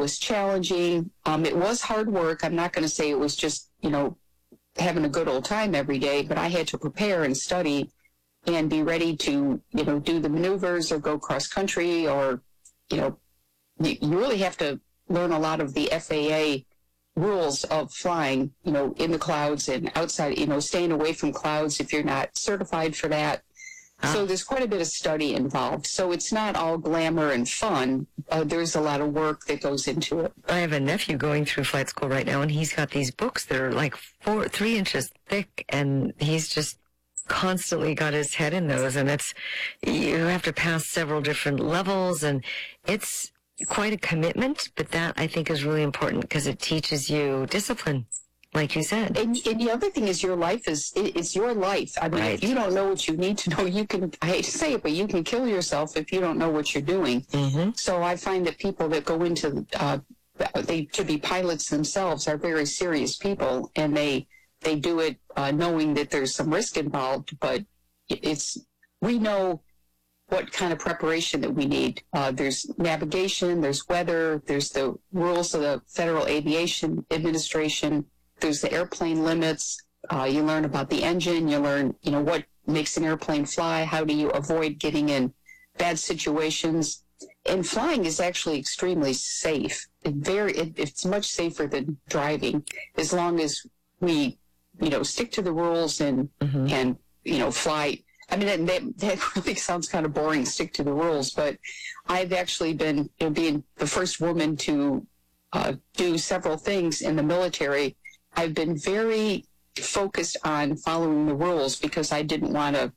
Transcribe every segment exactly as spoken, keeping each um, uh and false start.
was challenging. Um, it was hard work. I'm not going to say it was just, you know, having a good old time every day, but I had to prepare and study and be ready to, you know, do the maneuvers or go cross country, or, you know, you, you really have to learn a lot of the F A A rules of flying, you know, in the clouds and outside, you know, staying away from clouds if you're not certified for that. Ah. So there's quite a bit of study involved. So it's not all glamour and fun. Uh, there's a lot of work that goes into it. I have a nephew going through flight school right now, and he's got these books that are like four, three inches thick, and he's just constantly got his head in those. And it's, you have to pass several different levels, and it's quite a commitment, but that I think is really important because it teaches you discipline, like you said. And, and the other thing is your life is, it, it's your life. I mean, right. If you don't know what you need to know, you can, I hate to say it, but you can kill yourself if you don't know what you're doing. Mm-hmm. So I find that people that go into, uh, they to be pilots themselves are very serious people, and they, they do it uh, knowing that there's some risk involved, but it's, we know what kind of preparation that we need. Uh, there's navigation, there's weather, there's the rules of the Federal Aviation Administration, there's the airplane limits. Uh, you learn about the engine, you learn, you know, what makes an airplane fly, how do you avoid getting in bad situations. And flying is actually extremely safe. It very, it, it's much safer than driving, as long as we, you know, stick to the rules and, mm-hmm. and, you know, fly. I mean, that, that really sounds kind of boring, stick to the rules, but I've actually been, you know, being the first woman to uh, do several things in the military. I've been very focused on following the rules because I didn't want to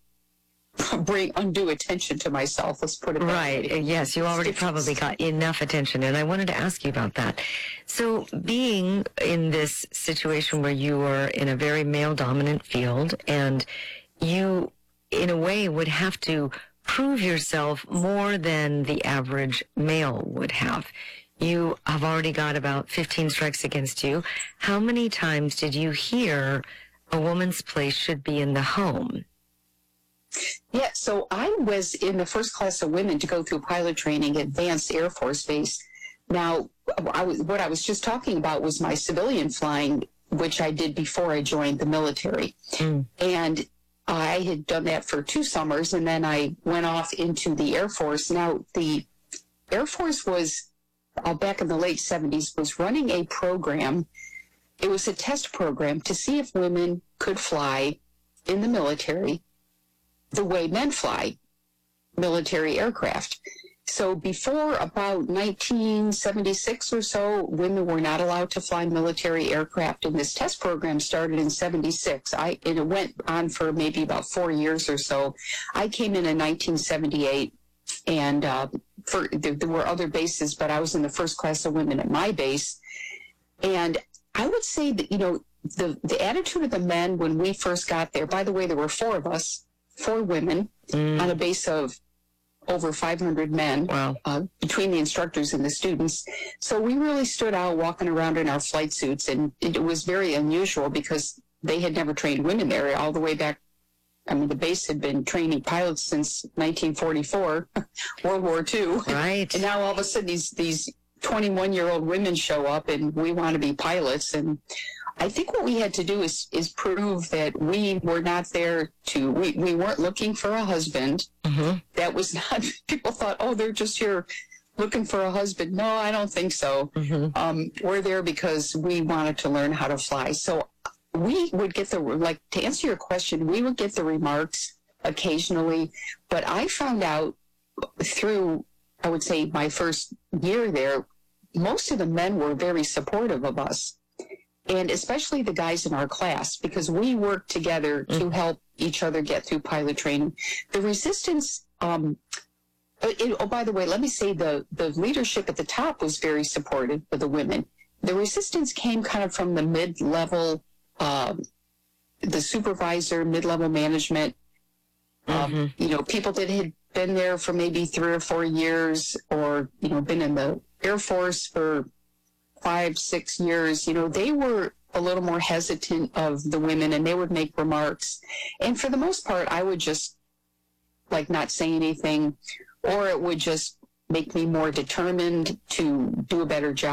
bring undue attention to myself. Let's put it that right. way. Yes, you already probably got enough attention, and I wanted to ask you about that. So being in this situation where you are in a very male-dominant field, and you, in a way, would have to prove yourself more than the average male would have. You have already got about fifteen strikes against you. How many times did you hear a woman's place should be in the home? Yeah, so I was in the first class of women to go through pilot training at Vance Air Force Base. Now, I was, what I was just talking about was my civilian flying, which I did before I joined the military. Mm. And I had done that for two summers, and then I went off into the Air Force. Now, the Air Force was, uh, back in the late seventies, was running a program. It was a test program to see if women could fly in the military the way men fly military aircraft. So before about nineteen seventy-six or so, women were not allowed to fly military aircraft, and this test program started in seventy-six. I, and it went on for maybe about four years or so. I came in in nineteen seventy-eight, and uh, for, there, there were other bases, but I was in the first class of women at my base. And I would say that, you know, the, the attitude of the men when we first got there, by the way, there were four of us, four women mm. on a base of over five hundred men. Wow. uh, between the instructors and the students. So we really stood out walking around in our flight suits, and it was very unusual because they had never trained women there all the way back. I mean, the base had been training pilots since nineteen forty-four, World War Two. Right. And now all of a sudden these, these twenty-one-year-old women show up and we want to be pilots. And I think what we had to do is, is prove that we were not there to, we, we weren't looking for a husband. Mm-hmm. That was not, people thought, oh, they're just here looking for a husband. No, I don't think so. Mm-hmm. Um, we're there because we wanted to learn how to fly. So we would get the, like, to answer your question, we would get the remarks occasionally, but I found out through, I would say, my first year there, most of the men were very supportive of us. And especially the guys in our class, because we worked together to help each other get through pilot training. The resistance, um, it, oh, by the way, let me say the, the leadership at the top was very supportive of the women. The resistance came kind of from the mid-level, um, the supervisor, mid-level management, um, mm-hmm. you know, people that had been there for maybe three or four years or, you know, been in the Air Force for five, six years, you know, they were a little more hesitant of the women, and they would make remarks. And for the most part, I would just, like, not say anything, or it would just make me more determined to do a better job.